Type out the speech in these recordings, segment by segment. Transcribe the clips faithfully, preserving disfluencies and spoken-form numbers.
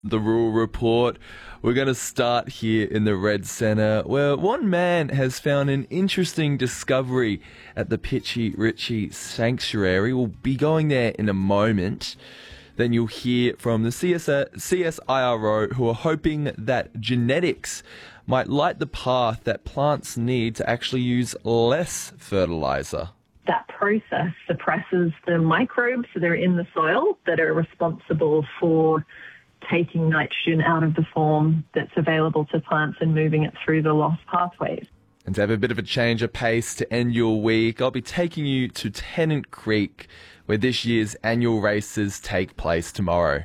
The Rural Report. We're going to start here in the Red Centre, where one man has found an interesting discovery at the Pitchie Ritchie Sanctuary. We'll be going there in a moment. Then you'll hear from the C S I R O, who are hoping that genetics might light the path that plants need to actually use less fertiliser. That process suppresses the microbes that are in the soil that are responsible for taking nitrogen out of the form that's available to plants and moving it through the lost pathways. And to have a bit of a change of pace to end your week, I'll be taking you to Tennant Creek, where this year's annual races take place tomorrow.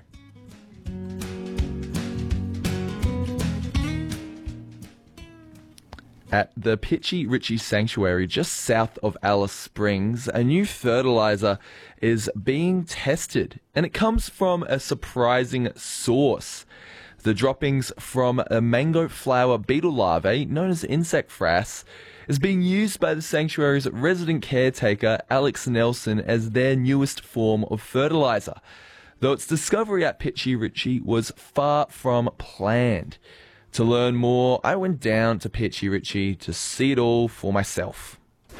At the Pitchie Ritchie Sanctuary, just south of Alice Springs, a new fertiliser is being tested, and it comes from a surprising source. The droppings from a mango flower beetle larvae, known as insect frass, is being used by the sanctuary's resident caretaker, Alex Nelson, as their newest form of fertiliser, though its discovery at Pitchie Ritchie was far from planned. To learn more, I went down to Pitchie Ritchie to see it all for myself.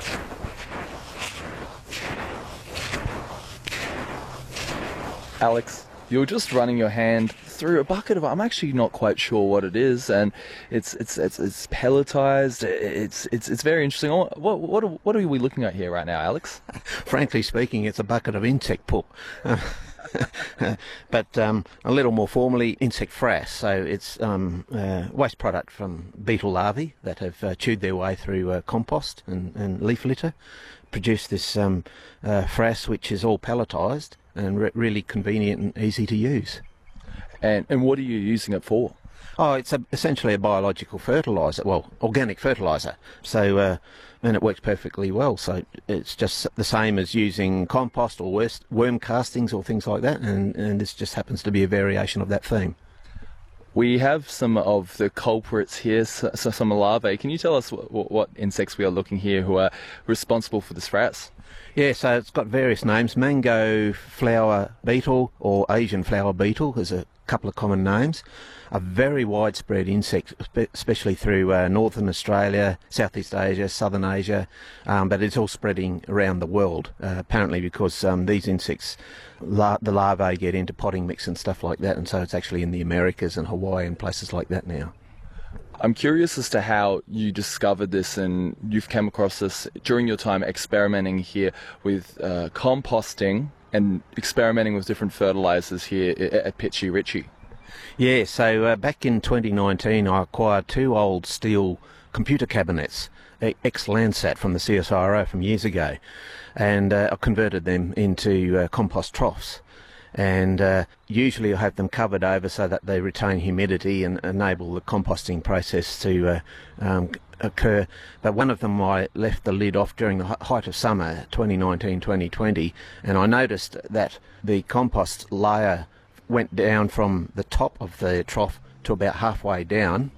Alex, you were just running your hand through a bucket of, I'm actually not quite sure what it is, and it's it's it's, it's pelletized. It's it's it's very interesting. What what are, what are we looking at here right now, Alex? Frankly speaking, it's a bucket of insect poop. But um, a little more formally, insect frass. So it's um, uh, waste product from beetle larvae that have uh, chewed their way through uh, compost and, and leaf litter, produce this um, uh, frass, which is all pelletized and re- really convenient and easy to use. And and what are you using it for? Oh, it's a, essentially a biological fertiliser, well, organic fertiliser. So, uh, and it works perfectly well. So it's just the same as using compost or worst, worm castings or things like that, and, and this just happens to be a variation of that theme. We have some of the culprits here, so, so some larvae. Can you tell us what, what insects we are looking here who are responsible for this frass? Yeah, so it's got various names. Mango flower beetle or Asian flower beetle is a couple of common names. A very widespread insect, especially through uh, northern Australia, Southeast Asia, southern Asia, um, but it's all spreading around the world, uh, apparently because um, these insects, la- the larvae get into potting mix and stuff like that, and so it's actually in the Americas and Hawaii and places like that now. I'm curious as to how you discovered this and you've come across this during your time experimenting here with uh, composting and experimenting with different fertilisers here at Pitchie Ritchie. Yeah, so uh, back in twenty nineteen I acquired two old steel computer cabinets, ex-Landsat from the C S I R O from years ago, and uh, I converted them into uh, compost troughs. And uh, usually I have them covered over so that they retain humidity and enable the composting process to uh, um, occur. But one of them I left the lid off during the height of summer, twenty nineteen twenty twenty, and I noticed that the compost layer went down from the top of the trough to about halfway down.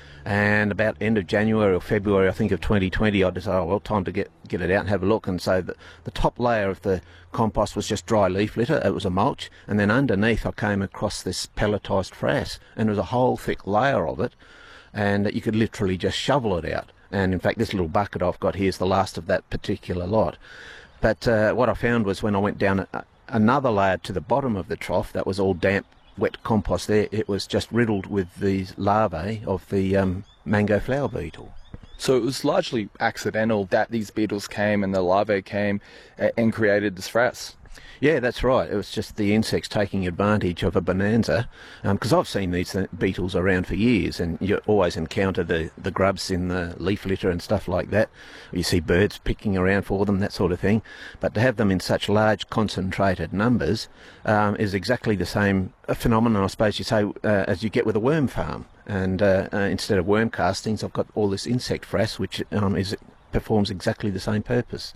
And about end of January or February, I think, of twenty twenty, I decided, oh, well, time to get get it out and have a look. And so the, the top layer of the compost was just dry leaf litter. It was a mulch. And then underneath, I came across this pelletised frass. And it was a whole thick layer of it. And you could literally just shovel it out. And in fact, this little bucket I've got here is the last of that particular lot. But uh, what I found was when I went down a, another layer to the bottom of the trough, that was all damp, wet compost there, it was just riddled with these larvae of the um, mango flower beetle. So it was largely accidental that these beetles came and the larvae came and created this frass? Yeah, that's right. It was just the insects taking advantage of a bonanza, because um, I've seen these th- beetles around for years, and you always encounter the, the grubs in the leaf litter and stuff like that. You see birds picking around for them, that sort of thing. But to have them in such large concentrated numbers um, is exactly the same phenomenon, I suppose you say, uh, as you get with a worm farm. And uh, uh, instead of worm castings, I've got all this insect frass, which um, is performs exactly the same purpose.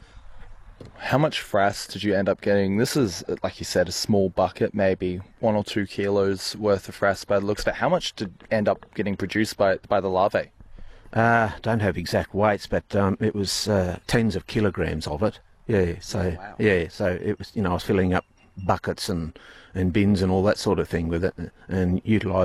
How much frass did you end up getting? This is, like you said, a small bucket, maybe one or two kilos worth of frass by the looks of it. How much did end up getting produced by by the larvae? Uh, don't have exact weights, but um, it was uh, tens of kilograms of it. Yeah, so oh, wow. yeah, so it was. You know, I was filling up buckets and and bins and all that sort of thing with it, and utilising